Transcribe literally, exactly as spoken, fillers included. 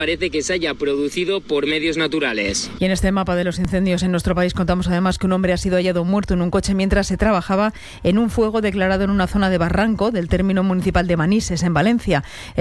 parece que se haya producido por medios naturales. Y en este mapa de los incendios en nuestro país contamos además que un hombre ha sido hallado muerto en un coche mientras se trabajaba en un fuego declarado en una zona de barranco del término municipal de Manises, en Valencia.